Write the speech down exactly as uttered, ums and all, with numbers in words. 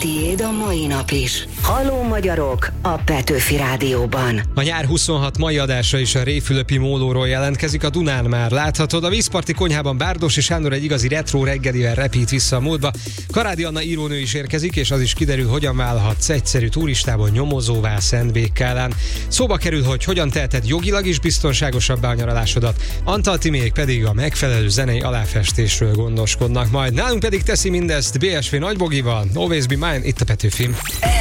tiéd a mai nap is. Halló magyarok a Petőfi Rádióban. A nyár huszonhat mai adása is a Réfülöpi mólóról jelentkezik, a Dunán már láthatod. A vízparti konyhában Bárdossy Sándor egy igazi retro reggelivel repít vissza a múltba. Karádi Anna írónő is érkezik, és az is kiderül, hogyan válhatsz egyszerű turistából nyomozóvá Szentbékkálán. Szóba kerül, hogy hogyan teheted jogilag is biztonságosabbá a nyaralásodat. Antal Timék pedig a megfelelő zenei aláfestésről gondoskodnak majd. Nálunk pedig teszi mindezt bé es vé Nagybogival. Always Be Mine, itt a Petőfin.